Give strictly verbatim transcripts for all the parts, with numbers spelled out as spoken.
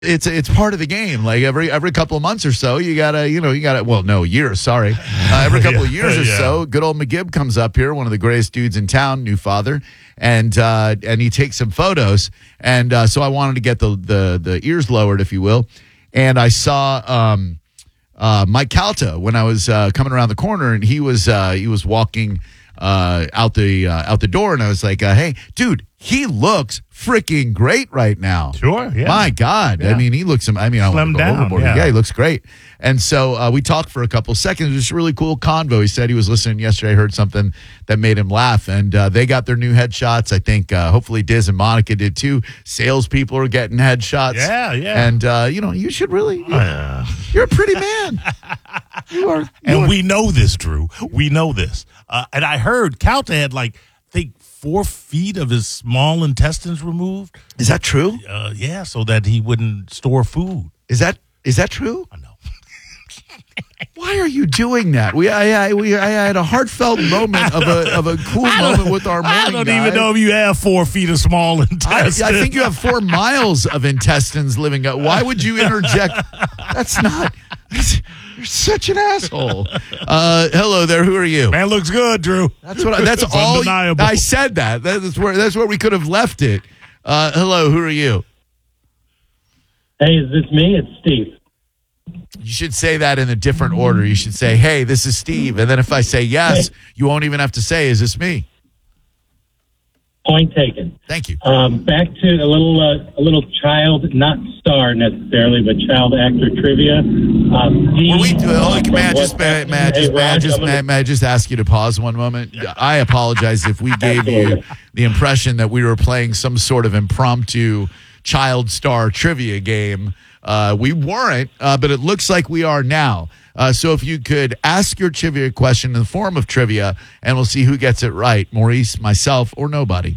It's it's part of the game. Like every every couple of months or so, you gotta you know you gotta well no years sorry uh, every couple yeah, of years or yeah. so, good old McGibb comes up here, one of the greatest dudes in town, new father, and uh, and he takes some photos, and uh, so I wanted to get the the the ears lowered, if you will, and I saw um, uh, Mike Calta when I was uh, coming around the corner, and he was uh, he was walking uh, out the uh, out the door, and I was like, uh, hey, dude, he looks freaking great right now. Sure, yeah. My God. Yeah. I mean, he looks, I mean, I don't want Slim to go down, overboard. yeah. Yeah, he looks great. And so uh, we talked for a couple seconds. It was a really cool convo. He said he was listening yesterday, heard something that made him laugh. And uh, they got their new headshots. I think uh, hopefully Diz and Monica did too. Salespeople are getting headshots. Yeah, yeah. And, uh, you know, you should really, you're, Uh, you're a pretty man. You are. You and are- we know this, Drew. We know this. Uh, and I heard Calta had like, I think, four feet of his small intestines removed. Is that true? Uh, yeah, so that he wouldn't store food. Is that is that true? I know. Why are you doing that? We I, I we I had a heartfelt moment of a of a cool moment with our morning I don't guy. even know if you have four feet of small I, intestines. I think you have four miles of intestines living up. Why would you interject? That's not. You're such an asshole. Uh, hello there. Who are you? Man looks good, Drew. That's what. I, that's It's all. undeniable. I said that. That's where. That's where we could have left it. Uh, hello. Who are you? Hey, is this me? It's Steve. You should say that in a different order. You should say, "Hey, this is Steve," and then if I say yes, Hey. you won't even have to say, "Is this me?" Point taken. Thank you. Um, back to a little uh, a little child, not star necessarily, but child actor trivia. Um, he, Were we, uh, uh, may I from just, what- may, may I Hey, just, may I Raj, just, I'm may, gonna- may I just ask you to pause one moment? I apologize if we gave you Absolutely. the impression that we were playing some sort of impromptu child star trivia game. Uh, we weren't, uh, but it looks like we are now. Uh, so if you could ask your trivia question in the form of trivia, and we'll see who gets it right, Maurice, myself, or nobody.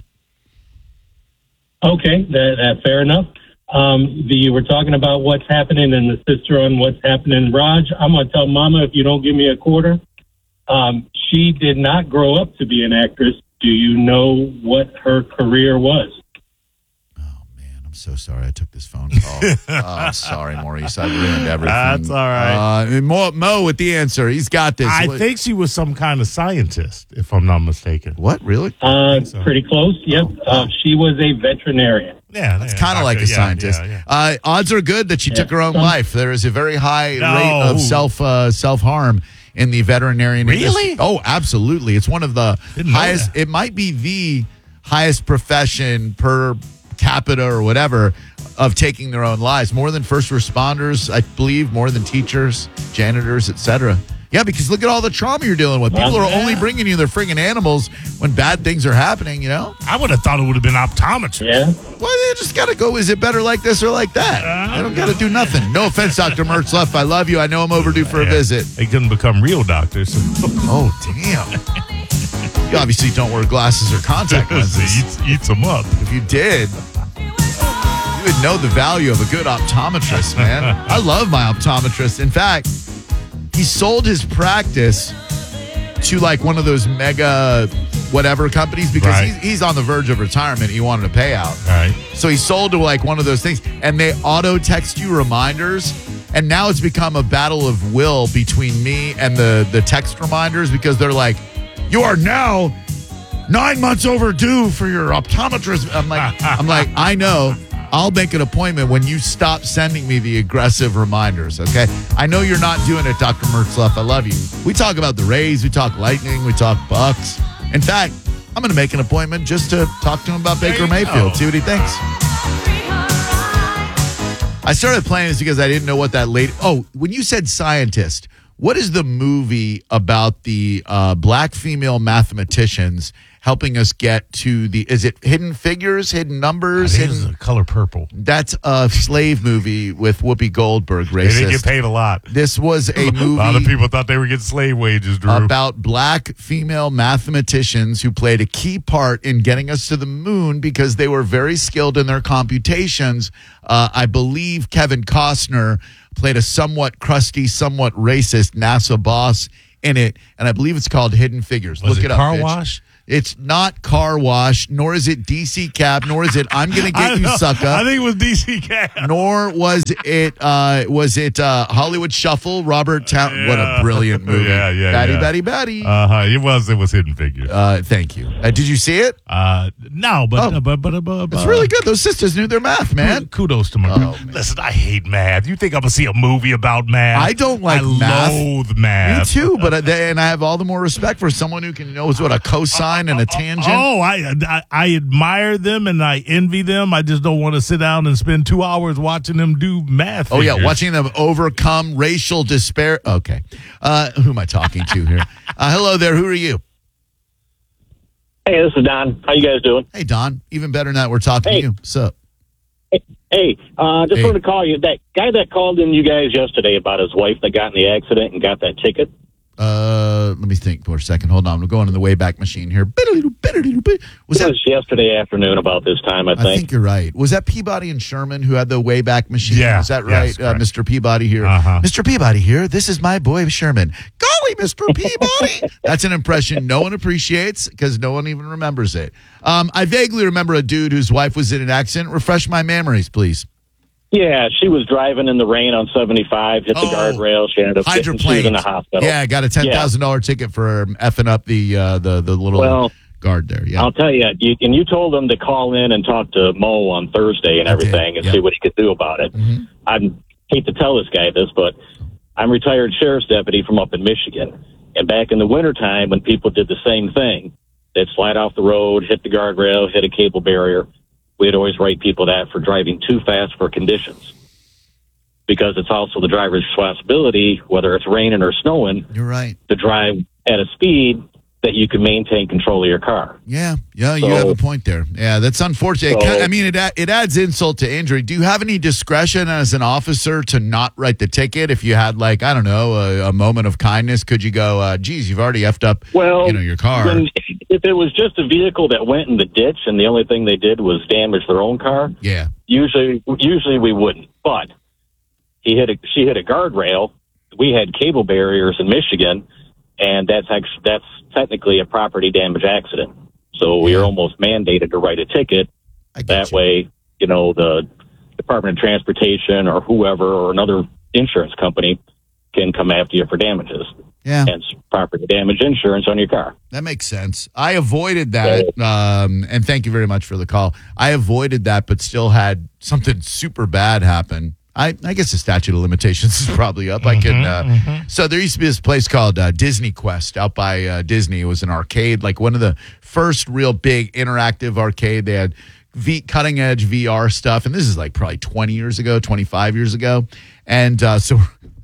Okay, that, that fair enough. Um, the, you were talking about what's happening and the sister on what's happening. Raj, I'm going to tell Mama if you don't give me a quarter. Um, she did not grow up to be an actress. Do you know what her career was? Oh, man, I'm so sorry I took this phone call. oh, I'm sorry, Maurice. I ruined everything. That's all right. Uh, Mo, Mo with the answer. He's got this. I What- think she was some kind of scientist, if I'm not mistaken. What, really? Uh, so. Pretty close, yep. Uh, she was a veterinarian. Yeah, It's kind of like a scientist. Yeah, yeah. Uh, odds are good that she took her own Some- life. There is a very high No. rate of self uh, self harm in the veterinarian Really? industry. Oh, absolutely. It's one of the Didn't know highest. that. It might be the highest profession per capita or whatever of taking their own lives. More than first responders, I believe. More than teachers, janitors, et cetera. Yeah, because look at all the trauma you're dealing with. People are Yeah. only bringing you their friggin' animals when bad things are happening. You know. I would have thought it would have been optometry. Yeah? Well, they just got to go, is it better like this or like that? I don't got to do nothing. No offense, Doctor Mertzluff. I love you. I know I'm overdue for a Yeah. visit. They couldn't become real doctors. Oh, damn. You obviously don't wear glasses or contact lenses. eats, eats them up. If you did, you would know the value of a good optometrist, man. I love my optometrist. In fact, he sold his practice to like one of those mega whatever companies because Right. he's, he's on the verge of retirement. He wanted a payout. All right. So he sold to like one of those things, and they auto text you reminders. And now it's become a battle of will between me and the the text reminders because they're like, "You are now nine months overdue for your optometrist." I'm like, I'm like, I know. I'll make an appointment when you stop sending me the aggressive reminders. Okay, I know you're not doing it, Doctor Mertzluff. I love you. We talk about the Rays, we talk Lightning, we talk Bucks. In fact, I'm going to make an appointment just to talk to him about There Baker you Mayfield, go. see what he thinks. I started playing this because I didn't know what that lady. Oh, when you said scientist, what is the movie about the uh, black female mathematicians helping us get to the? Is it Hidden Figures, Hidden Numbers? It Hidden, is a color purple. that's a slave movie with Whoopi Goldberg. They didn't get Racist. paid a lot. This was a A lot of movie people thought they were getting slave wages, Drew. about black female mathematicians who played a key part in getting us to the moon because they were very skilled in their computations. Uh, I believe Kevin Costner played a somewhat crusty, somewhat racist NASA boss in it, and I believe it's called Hidden Figures. Was Look it it up. Car bitch. Wash? It's not car wash, nor is it D C Cab, nor is it I'm gonna get you, sucker. I think it was D C Cab. Nor was it uh, was it uh, Hollywood Shuffle, Robert Town. Yeah. What a brilliant movie. Yeah, yeah, Batty, yeah. batty, batty. Uh huh. It was. It was Hidden Figures. Uh, thank you. Uh, did you see it? Uh, no, but Oh. uh, but but, but It's really good. Those sisters knew their math, man. Kudos to my. Oh, man. Listen, I hate math. You think I'm gonna see a movie about math? I don't like I math. loathe math. Me too, but I, they, and I have all the more respect for someone who can knows what a cosine and a tangent. Oh, I, I I admire them and I envy them. I just don't want to sit down and spend two hours watching them do math. Oh, yeah, figures. watching them overcome racial despair. Okay. Uh, who am I talking to here? Uh, hello there. Who are you? Hey, this is Don. How you guys doing? Hey, Don. Even better than that, we're talking Hey. to you. What's up? Hey, uh, just Hey. wanted to call you. That guy that called in you guys yesterday about his wife that got in the accident and got that ticket. Uh, let me think for a second. Hold on. I'm going in the Wayback Machine here. Was It that? was yesterday afternoon about this time, I I think. think you're right. Was that Peabody and Sherman who had the Wayback Machine? Yeah, Is that yes, right? uh, correct. Mister Peabody here. Uh-huh. Mister Peabody here. This is my boy Sherman. Golly, Mister Peabody. That's an impression no one appreciates because no one even remembers it. Um, I vaguely remember a dude whose wife was in an accident. Refresh my memories, please. Yeah, she was driving in the rain on seventy-five, hit the Oh, guardrail. She ended up getting, she was Hydroplaned. in the hospital. Yeah, I got a ten thousand dollar ticket for effing up the uh, the the little Well, guard there. Yeah. I'll tell you, you, and you told him to call in and talk to Mo on Thursday and I did, everything and yeah. see what he could do about it. Mhm. I hate to tell this guy this, but I'm a retired sheriff's deputy from up in Michigan. And back in the wintertime, when people did the same thing, they'd slide off the road, hit the guardrail, hit a cable barrier, we'd always write people that for driving too fast for conditions. Because it's also the driver's responsibility, whether it's raining or snowing, You're right. to drive at a speed that you can maintain control of your car. Yeah, yeah, you So- have a point there. Yeah, that's unfortunate. So- I mean, it a- it adds insult to injury. Do you have any discretion as an officer to not write the ticket if you had, like, I don't know, a, a moment of kindness? Could you go, uh, geez, you've already effed up, Well, you know, your car? when, if, if it was just a vehicle that went in the ditch and the only thing they did was damage their own car, Yeah, usually usually we wouldn't. But he hit a, she hit a guardrail. We had cable barriers in Michigan, and that's actually, that's technically a property damage accident. So we Yeah. are almost mandated to write a ticket. I get That you. way, you know, the Department of Transportation or whoever or another insurance company can come after you for damages. Yeah, Hence, property damage insurance on your car. that makes sense. I avoided that, um, and thank you very much for the call. I avoided that, but still had something super bad happen. I, I guess the statute of limitations is probably up. I can. Uh, So there used to be this place called uh, Disney Quest out by uh, Disney. It was an arcade, like one of the first real big interactive arcade. They had v- cutting edge V R stuff, and this is like probably twenty years ago, twenty-five years ago. And uh, so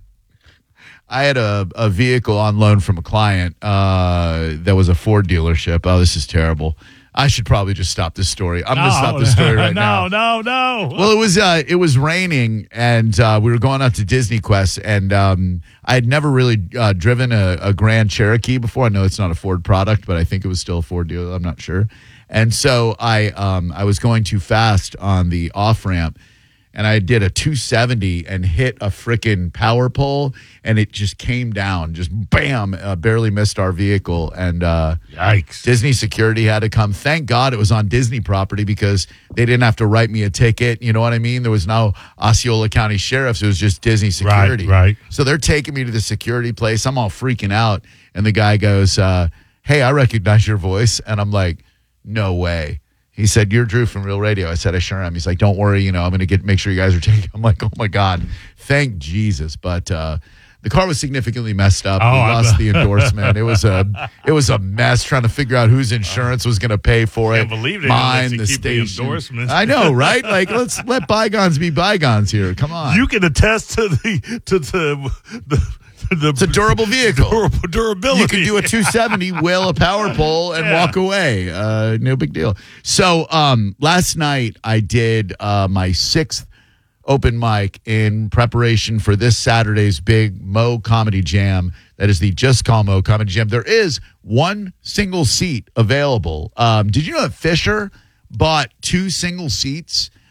I had a, a vehicle on loan from a client uh, that was a Ford dealership. Oh, this is terrible. I should probably just stop this story. I'm going to stop this story right now. no, no, no. Well, it was uh, it was raining, and uh, we were going out to Disney Quest, and um, I had never really uh, driven a, a Grand Cherokee before. I know it's not a Ford product, but I think it was still a Ford deal. I'm not sure. And so I um, I was going too fast on the off ramp, and I did a two seventy and hit a freaking power pole, and it just came down, just bam, uh, barely missed our vehicle, and. Uh, Yikes. Disney security had to come. Thank God it was on Disney property because they didn't have to write me a ticket. You know what I mean? There was no Osceola County sheriffs. It was just Disney security. right. So they're taking me to the security place. I'm all freaking out. And the guy goes, uh, hey, I recognize your voice. And I'm like, no way. He said, you're Drew from Real Radio. I said, I sure am. He's like, don't worry. You know, I'm going to get make sure you guys are taking. I'm like, oh, my God. Thank Jesus. But uh, the car was significantly messed up. Oh, we I lost bet. the endorsement. It was a it was a mess trying to figure out whose insurance was going to pay for it. Can't believe they didn't let Mine, you the keep the station. endorsements. I know, right? Like, let's let bygones be bygones here. Come on. You can attest to the to the the, the it's a durable vehicle. durable, durability. You can do a two seventy, whale a power pole, and Yeah. walk away. Uh, no big deal. So um, last night I did uh, my sixth open mic in preparation for this Saturday's big Mo Comedy Jam. That is the Just Call Mo Comedy Jam. There is one single seat available. Um, did you know that Fisher bought two single seats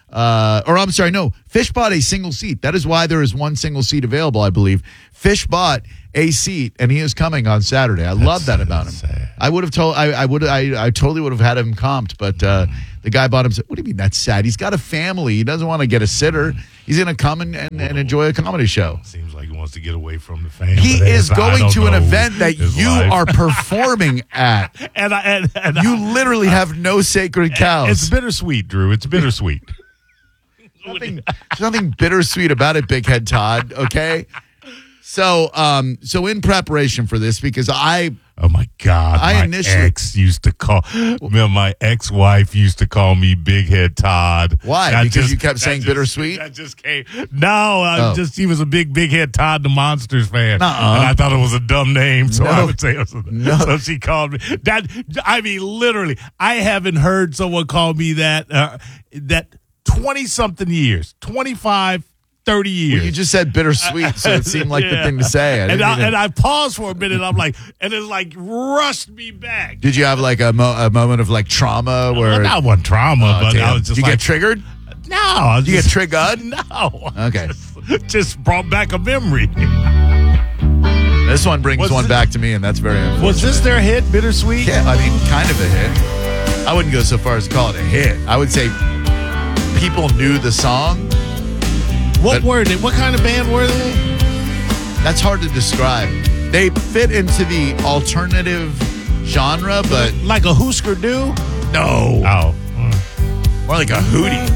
Uh, or I'm sorry, no. Fish bought a single seat. That is why there is one single seat available, I believe. Fish bought a seat, and he is coming on Saturday. I love that about him. Sad. I would have told. I, I would. I, I totally would have had him comped, but uh, the guy bought him. What do you mean that's sad? He's got a family. He doesn't want to get a sitter. He's going to come and, and, and enjoy a comedy show. Seems like he wants to get away from the family. He is going to an event that his you life. are performing at. and I, and, and You I, literally have no sacred cows. It's bittersweet, Drew. It's bittersweet. nothing, there's nothing bittersweet about it, Big Head Todd. Okay, so um, so in preparation for this, because I Oh my God! I my initially- ex used to call. Well, my ex-wife used to call me Big Head Todd. Why? That Because you kept that saying just- bittersweet? That just came. No, I Oh. just he was a big Big Head Todd, the Monsters fan, Nuh-uh. and I thought it was a dumb name, so No. I would say it was. A, No. So she called me that. I mean, literally, I haven't heard someone call me that. Uh, that twenty something years, twenty-five. thirty years. you just said bittersweet, so it seemed like the Yeah. thing to say. I and, didn't I, even- and I paused for a minute. I'm like, and it's like rushed me back. Did you have like a, mo- a moment of like trauma where? Well, not one trauma, Oh, but damn. I was just Did you like, get triggered? no. I was Did you get just, triggered? No. Okay. Just, just brought back a memory. This one brings Was one it- back to me, and that's very unfortunate. Was this their hit, Bittersweet? Yeah, I mean, kind of a hit. I wouldn't go so far as to call it a hit. I would say people knew the song. What But- were they? What kind of band were they? That's hard to describe. They fit into the alternative genre, but Like a Husker Du? no. Oh. More like a hootie.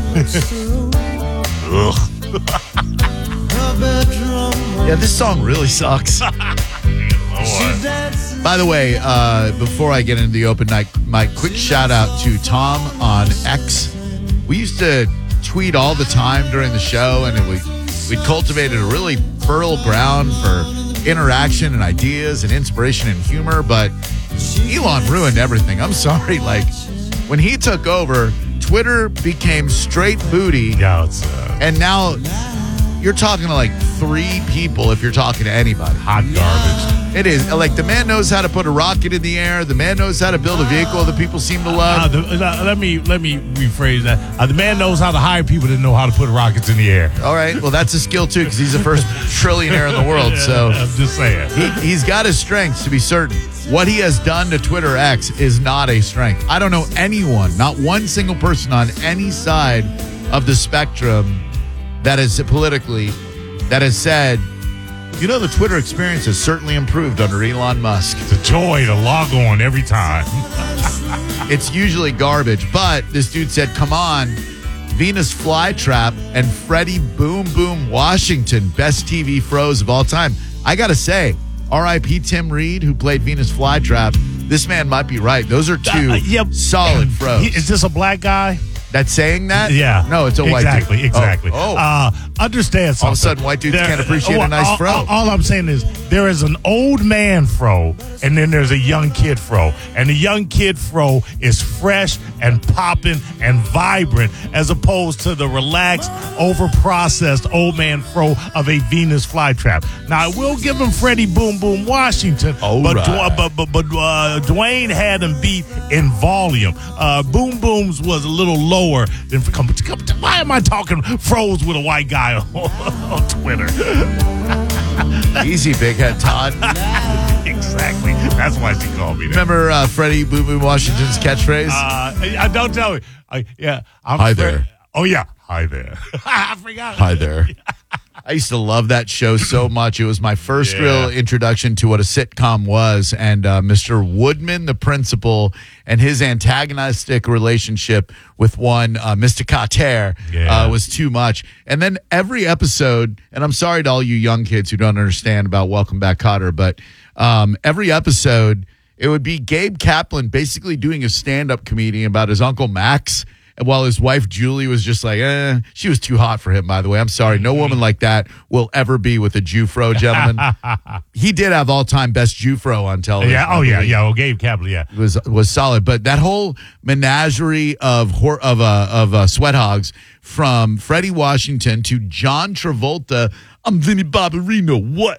Yeah, this song really sucks. By the way, uh, before I get into the open night, my quick shout out to Tom on X. We used to tweet all the time during the show, and it was, we'd cultivated a really fertile ground for interaction and ideas and inspiration and humor, but Elon ruined everything. I'm sorry. Like, when he took over, Twitter became straight booty, Yeah, it's uh, and now you're talking to like three people if you're talking to anybody. hot garbage. It is. Like, the man knows how to put a rocket in the air. The man knows how to build a vehicle that people seem to Uh, love. the, uh, let me let me rephrase that. Uh, the man knows how to hire people that know how to put rockets in the air. All right. Well, that's a skill, too, because he's the first trillionaire in the world. So I'm just saying. he, he's got his strengths, to be certain. What he has done to Twitter X is not a strength. I don't know anyone, not one single person on any side of the spectrum that is politically, that has said, you know, the Twitter experience has certainly improved under Elon Musk. It's a joy to log on every time. It's usually garbage, but this dude said, come on, Venus Flytrap and Freddie Boom Boom Washington, best T V froze of all time. I got to say, R I P Tim Reed, who played Venus Flytrap, this man might be right. Those are two Uh, yeah. solid froze. He- is this a black guy? That's saying that? Yeah. No, it's a white exactly, dude. Exactly. Oh, oh. Uh, understand something. All of a sudden, white dudes can't appreciate a nice all, fro. All, all I'm saying is there is an old man fro, and then there's a young kid fro. And the young kid fro is fresh and popping and vibrant as opposed to the relaxed, over-processed old man fro of a Venus flytrap. Now, I will give him Freddie Boom Boom Washington, All but, right. Dw- but, but, but uh, Dwayne had him beat in volume. Uh, Boom Boom's was a little lower than... Come, come, why am I talking froze with a white guy on, on Twitter? Easy, big head Todd. Exactly. That's why she called me that. Remember uh, Freddie Boom Boom Washington's catchphrase? Uh, I don't tell me. I, yeah. I'm Hi Fre- there. Oh, yeah. Hi there. I forgot. Hi there. I used to love that show so much. It was my first Yeah. real introduction to what a sitcom was. And uh, Mister Woodman, the principal, and his antagonistic relationship with one, uh, Mister Carter, Yeah. uh, was too much. And then every episode, and I'm sorry to all you young kids who don't understand about Welcome Back, Kotter, but um, every episode, it would be Gabe Kaplan basically doing a stand-up comedian about his Uncle Max. And while his wife, Julie, was just like, eh, she was too hot for him, by the way. I'm sorry. No woman like that will ever be with a Jufro gentleman. He did have all-time best Jufro on television. Yeah. Oh, yeah. Yeah. Oh, Gabe Kaplan. Yeah. Was was solid. But that whole menagerie of hor- of uh, of uh, sweat hogs, from Freddie Washington to John Travolta. I'm Vinny Barbarino. What?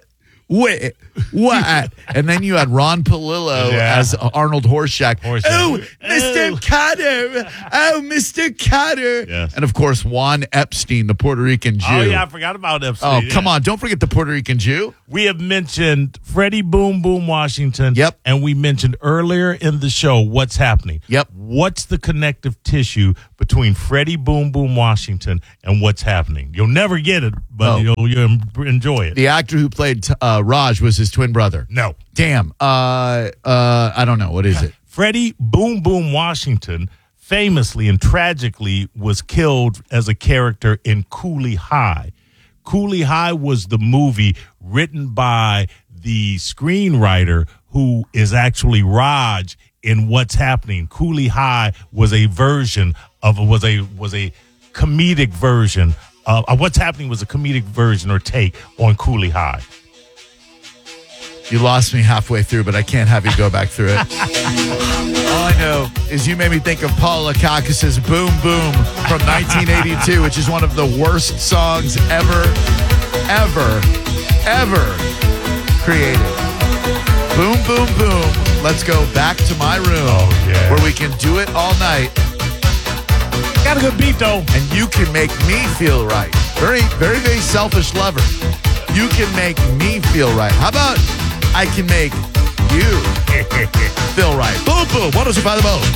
Wait, what? And then you had Ron Palillo Yeah. as Arnold Horseshack. Horseshack. Oh, Mister Oh. Carter. Oh, Mister Carter. Yes. And of course, Juan Epstein, the Puerto Rican Jew. Oh, yeah, I forgot about Epstein. Oh, yeah. come on. Don't forget the Puerto Rican Jew. We have mentioned Freddie Boom Boom Washington. Yep. And we mentioned earlier in the show what's happening. Yep. What's the connective tissue between Freddie Boom Boom Washington and what's happening? You'll never get it, but Oh. you'll, you'll enjoy it. The actor who played uh, Raj was his twin brother. No. Damn. Uh, uh, I don't know. What is it? Freddie Boom Boom Washington famously and tragically was killed as a character in Cooley High. Cooley High was the movie written by the screenwriter who is actually Raj in What's Happening. Cooley High was a version of was a was a comedic version of uh, What's Happening was a comedic version or take on Cooley High. You lost me halfway through, but I can't have you go back through it. All I know is you made me think of Paul Lakakis's Boom Boom from nineteen eighty-two, which is one of the worst songs ever, ever, ever created. Boom, boom, boom. Let's go back to my room Oh, yeah. where we can do it all night, Got a good beat though. and you can make me feel right. Very, very, very selfish lover. You can make me feel right. How about I can make you feel right? Boom, boom. Why don't you find the boat?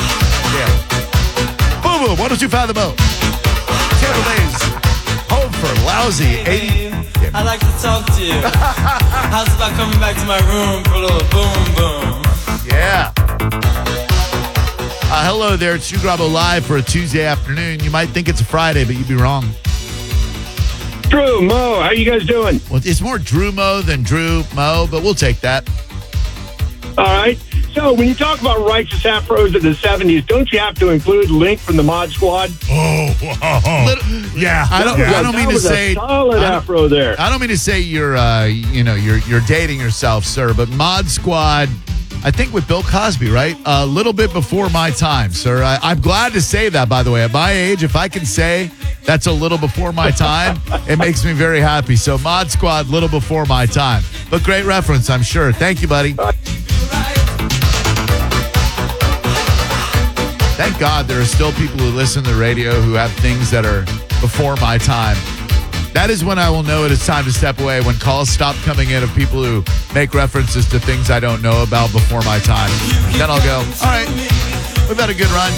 Yeah. Boom, boom. Why don't you find the boat? Tampa Bay's home for lousy eighty. I'd like to talk to you. How's about coming back to my room for a little boom boom? Yeah. Uh, hello there. It's Stu Grabo Live for a Tuesday afternoon. You might think it's a Friday, but you'd be wrong. Drew, Mo, how you guys doing? Well, it's more Drew Mo than Drew Mo, but we'll take that. All right. So when you talk about righteous afros of the seventies, don't you have to include Link from the Mod Squad? Oh, oh. Little- yeah. I don't. I don't That mean to was a say. solid I don't- afro there. I don't mean to say you're, uh, you know, you're you're dating yourself, sir. But Mod Squad, I think with Bill Cosby, right? A little bit before my time, sir. I, I'm glad to say that. By the way, at my age, if I can say that's a little before my time, it makes me very happy. So Mod Squad, little before my time, but great reference, I'm sure. Thank you, buddy. Thank God there are still people who listen to the radio who have things that are before my time. That is when I will know it is time to step away, when calls stop coming in of people who make references to things I don't know about before my time. Then I'll go, all right, we've had a good run.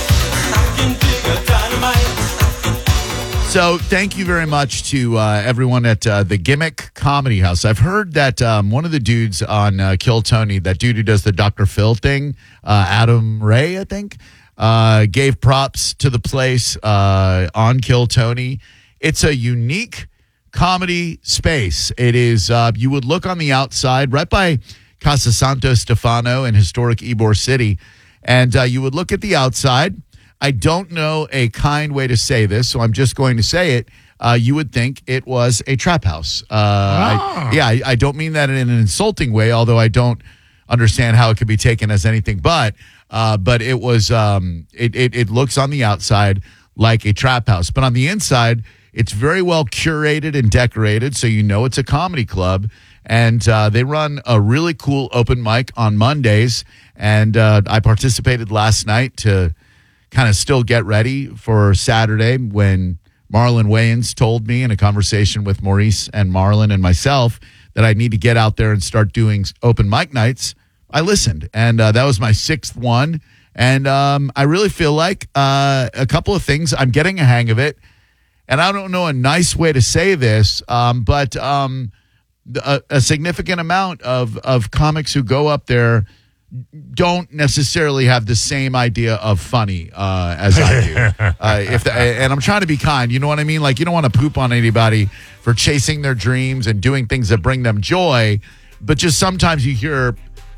So thank you very much to uh, everyone at uh, the Gimmick Comedy House. I've heard that um, one of the dudes on uh, Kill Tony, that dude who does the Doctor Phil thing, uh, Adam Ray, I think, uh, gave props to the place uh, on Kill Tony. It's a unique comedy space. It is, uh, you would look on the outside right by Casa Santo Stefano in historic Ybor City, and uh, you would look at the outside. I don't know a kind way to say this, so I'm just going to say it. Uh, you would think it was a trap house. Uh, Ah. I, yeah, I, I don't mean that in an insulting way, although I don't understand how it could be taken as anything but. Uh, but it was. Um, it, it it looks on the outside like a trap house, but on the inside, it's very well curated and decorated, so you know it's a comedy club. And uh, they run a really cool open mic on Mondays, and uh, I participated last night to kind of still get ready for Saturday when Marlon Wayans told me in a conversation with Maurice and Marlon and myself that I need to get out there and start doing open mic nights. I listened, and uh, that was my sixth one. And um, I really feel like uh, a couple of things, I'm getting a hang of it. And I don't know a nice way to say this, um, but um, a, a significant amount of, of comics who go up there don't necessarily have the same idea of funny uh, as I do. uh, if the, and I'm trying to be kind, you know what I mean? Like, you don't want to poop on anybody for chasing their dreams and doing things that bring them joy, but just sometimes you hear,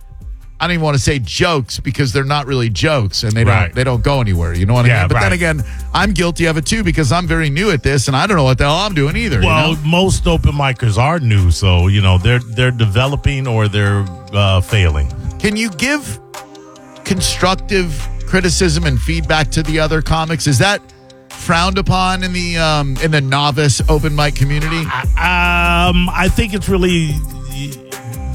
I don't even want to say jokes because they're not really jokes and they don't Right. they don't go anywhere. You know what I Yeah, mean? But right. then again, I'm guilty of it too because I'm very new at this and I don't know what the hell I'm doing either. Well, you know? most open micers are new, so you know they're they're developing or they're uh, failing. Can you give constructive criticism and feedback to the other comics? Is that frowned upon in the um, in the novice open mic community? Um, I think it's really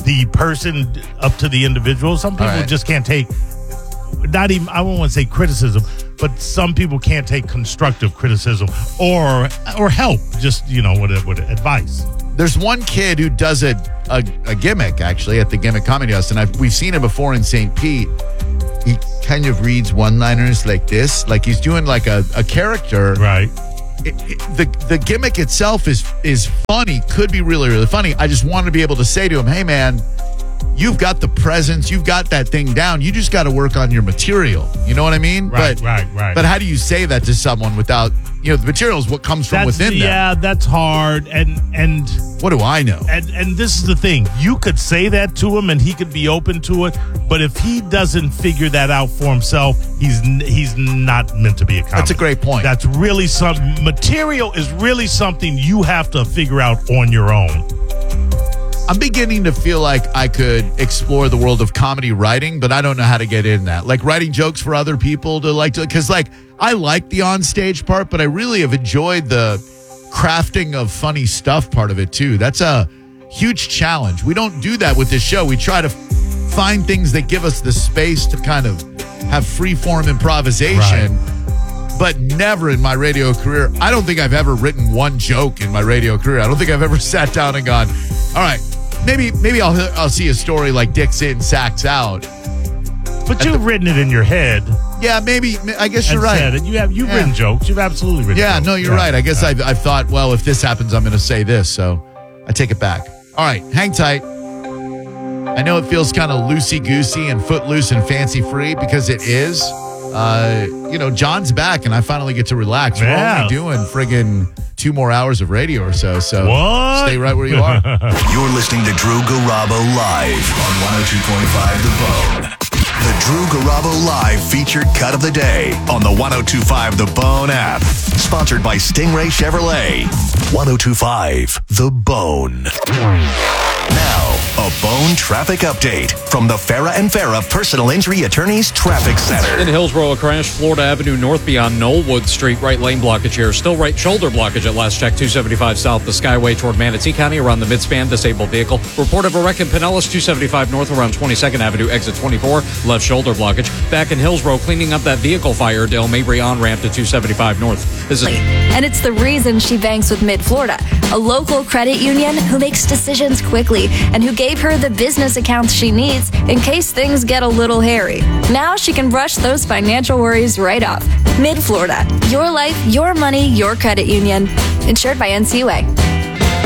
the person up to the individual. Some people right. just can't take, not even, I won't want to say criticism, but some people can't take constructive criticism or or help, just, you know, with, with advice. There's one kid who does a, a, a gimmick, actually, at the Gimmick Comedy House, and I've, we've seen him before in Saint Pete. He kind of reads one-liners like this, like he's doing like a, a character. Right. It, it, the the gimmick itself is is funny, could be really, really funny. I just want to be able to say to him, hey, man, you've got the presence, you've got that thing down. You just got to work on your material. You know what I mean? Right, but, right, right. But how do you say that to someone without, you know, the material is what comes from that's, within them. Yeah, that's hard. And and what do I know? And and this is the thing. You could say that to him and he could be open to it. But if he doesn't figure that out for himself, he's he's not meant to be a comic. That's a great point. That's really some material is really something you have to figure out on your own. I'm beginning to feel like I could explore the world of comedy writing, but I don't know how to get in that. Like writing jokes for other people to like to, because like I like the onstage part, but I really have enjoyed the crafting of funny stuff part of it too. That's a huge challenge. We don't do that with this show. We try to find things that give us the space to kind of have free form improvisation. Right. But never in my radio career, I don't think I've ever written one joke in my radio career. I don't think I've ever sat down and gone, all right, maybe maybe I'll I'll see a story like Dick's in, Sacks out. But you've the, written it in your head. Yeah, maybe. I guess you're right. It. You have you've yeah. written jokes. You've absolutely written. Yeah, jokes. no, you're yeah. right. I guess yeah. I've I've thought, well, if this happens, I'm going to say this. So I take it back. All right, hang tight. I know it feels kind of loosey-goosey and footloose and fancy-free because it is. Uh, you know, John's back, and I finally get to relax. We're yeah. only doing friggin' two more hours of radio or so, so what? Stay right where you are. You're listening to Drew Garabo live on one oh two point five The Bone. The Drew Garabo Live featured cut of the day on the one oh two point five The Bone app. Sponsored by Stingray Chevrolet. one oh two point five The Bone. Now, a Bone traffic update from the Farah and Farah Personal Injury Attorneys Traffic Center. In Hillsborough, a crash, Florida Avenue North beyond Knollwood Street, right lane blockage here. Still right shoulder blockage at last check, two seventy-five south the Skyway toward Manatee County around the midspan, disabled vehicle. Report of a wreck in Pinellas, two seventy-five north around twenty-second Avenue, exit twenty-four, left shoulder blockage. Back in Hillsborough, cleaning up that vehicle fire, Dale Mabry on ramp to two seventy-five north. This is and it's the reason she banks with Mid-Florida, a local credit union who makes decisions quickly and who gave her the business accounts she needs in case things get a little hairy. Now she can brush those financial worries right off. Mid-Florida, your life, your money, your credit union. Insured by N C U A.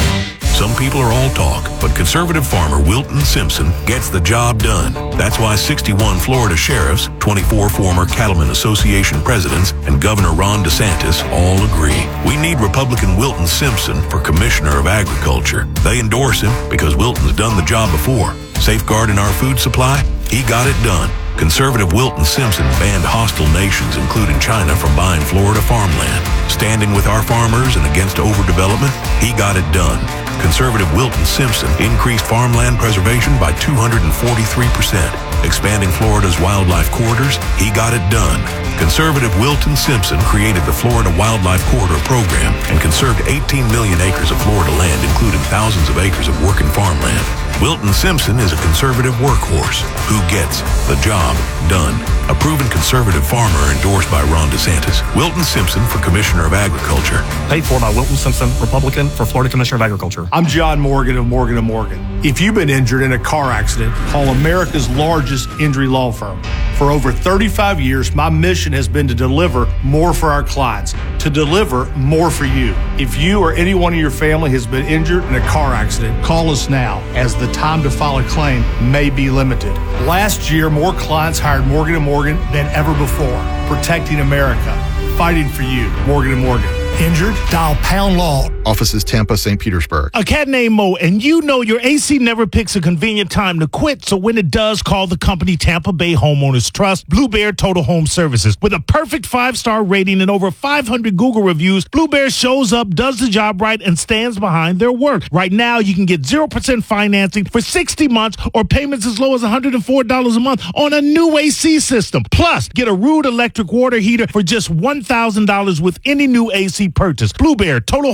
Some people are all talk, but conservative farmer Wilton Simpson gets the job done. That's why sixty-one Florida sheriffs, twenty-four former Cattlemen Association presidents, and Governor Ron DeSantis all agree. We need Republican Wilton Simpson for Commissioner of Agriculture. They endorse him because Wilton's done the job before. Safeguarding our food supply? He got it done. Conservative Wilton Simpson banned hostile nations, including China, from buying Florida farmland. Standing with our farmers and against overdevelopment? He got it done. Conservative Wilton Simpson increased farmland preservation by two hundred forty-three percent. Expanding Florida's wildlife corridors? He got it done. Conservative Wilton Simpson created the Florida Wildlife Corridor Program and conserved eighteen million acres of Florida land, including thousands of acres of working farmland. Wilton Simpson is a conservative workhorse who gets the job done. A proven conservative farmer endorsed by Ron DeSantis. Wilton Simpson for Commissioner of Agriculture. Paid for by Wilton Simpson, Republican, for Florida Commissioner of Agriculture. I'm John Morgan of Morgan and Morgan. If you've been injured in a car accident, call America's largest injury law firm. For over thirty-five years, my mission has been to deliver more for our clients, to deliver more for you. If you or anyone in your family has been injured in a car accident, call us now, as the time to file a claim may be limited. Last year, more clients hired Morgan and Morgan than ever before, protecting America, fighting for you. Morgan and Morgan. Injured? Dial pound law. Offices Tampa, Saint Petersburg. A cat named Mo, and you know your A C never picks a convenient time to quit, so when it does, call the company Tampa Bay Homeowners Trust, Blue Bear Total Home Services. With a perfect five-star rating and over five hundred Google reviews, Blue Bear shows up, does the job right, and stands behind their work. Right now, you can get zero percent financing for sixty months or payments as low as one hundred four dollars a month on a new A C system. Plus, get a Rude electric water heater for just one thousand dollars with any new A C purchase. Blue Bear Total Home Services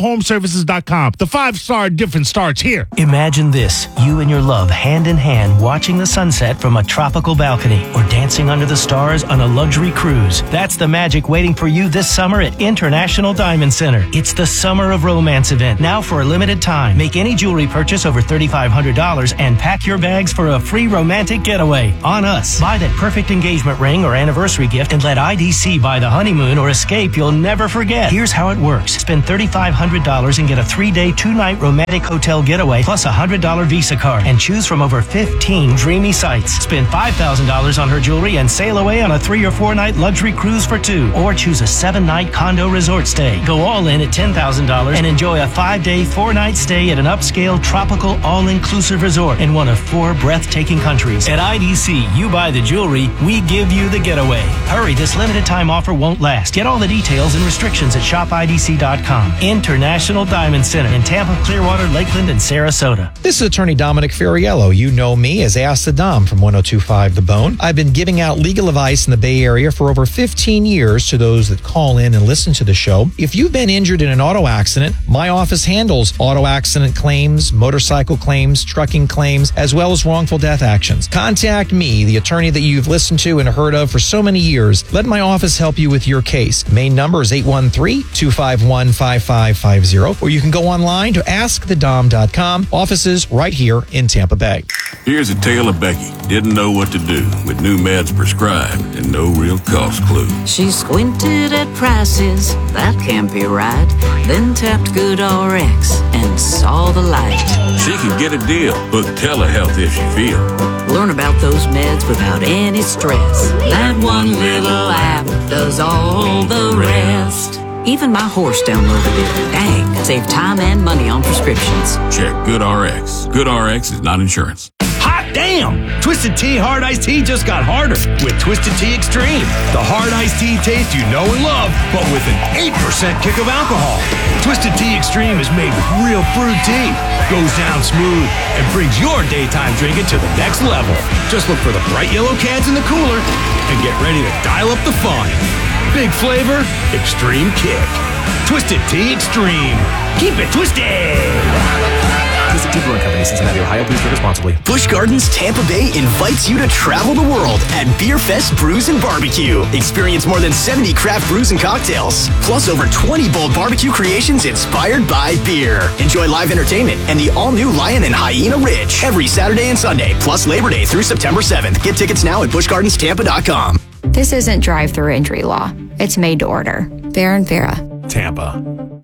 services dot com. The five-star difference starts here. Imagine this, you and your love hand in hand watching the sunset from a tropical balcony or dancing under the stars on a luxury cruise. That's the magic waiting for you this summer at International Diamond Center. It's the Summer of Romance event, now for a limited time. Make any jewelry purchase over three thousand five hundred dollars and pack your bags for a free romantic getaway on us. Buy that perfect engagement ring or anniversary gift and let I D C buy the honeymoon or escape you'll never forget. Here's how it works. Spend three thousand five hundred dollars and get a three-day, two-night romantic hotel getaway plus a one hundred dollars Visa card and choose from over fifteen dreamy sites. Spend five thousand dollars on her jewelry and sail away on a three or four-night luxury cruise for two. Or choose a seven-night condo resort stay. Go all in at ten thousand dollars and enjoy a five-day, four-night stay at an upscale, tropical, all-inclusive resort in one of four breathtaking countries. At I D C, you buy the jewelry, we give you the getaway. Hurry, this limited time offer won't last. Get all the details and restrictions at shop I D C dot com. International Diamond Center in Tampa, Clearwater, Lakeland, and Sarasota. This is Attorney Dominic Ferriello. You know me as Ask the Dom from one oh two point five The Bone. I've been giving out legal advice in the Bay Area for over fifteen years to those that call in and listen to the show. If you've been injured in an auto accident, my office handles auto accident claims, motorcycle claims, trucking claims, as well as wrongful death actions. Contact me, the attorney that you've listened to and heard of for so many years. Let my office help you with your case. Main number is eight one three, two five one, five five five zero, or you can go online to ask the dom dot com. Offices right here in Tampa Bay. Here's a tale of Becky. Didn't know what to do with new meds prescribed and no real cost clue. She squinted at prices, that can't be right. Then tapped GoodRx and saw the light. She could get a deal. Book telehealth if she feel. Learn about those meds without any stress. That one little app does all the rest. Even my horse downloaded it. Dang, save time and money on prescriptions. Check GoodRx. GoodRx is not insurance. Hot damn! Twisted Tea Hard Iced Tea just got harder with Twisted Tea Extreme. The hard iced tea taste you know and love, but with an eight percent kick of alcohol. Twisted Tea Extreme is made with real brewed tea, goes down smooth, and brings your daytime drinking to the next level. Just look for the bright yellow cans in the cooler and get ready to dial up the fun. Big flavor, extreme kick. Twisted Tea Extreme. Keep it twisted! Twisted Tea Brewing Company, Cincinnati, Ohio. Please drink responsibly. Busch Gardens Tampa Bay invites you to travel the world at Beer Fest Brews and Barbecue. Experience more than seventy craft brews and cocktails, plus over twenty bold barbecue creations inspired by beer. Enjoy live entertainment and the all-new Lion and Hyena Ridge every Saturday and Sunday, plus Labor Day through September seventh. Get tickets now at busch gardens tampa dot com. This isn't drive-through injury law. It's made to order. Fair and Farah. Tampa.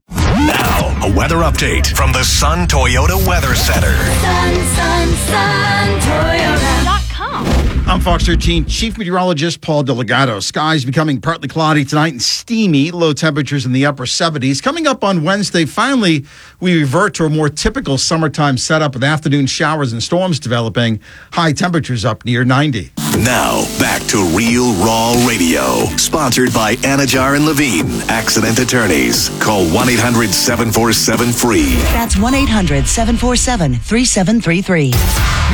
Now, a weather update from the Sun Toyota Weather Center. Sun, sun, sun, Toyota dot com. I'm Fox thirteen Chief Meteorologist Paul Delegato. Skies becoming partly cloudy tonight and steamy. Low temperatures in the upper seventies. Coming up on Wednesday, finally, we revert to a more typical summertime setup with afternoon showers and storms developing. High temperatures up near ninety. Now, back to Real Raw Radio. Sponsored by Anajar and Levine, Accident Attorneys. Call one eight hundred seven four seven free. That's one eight hundred seven four seven three seven three three.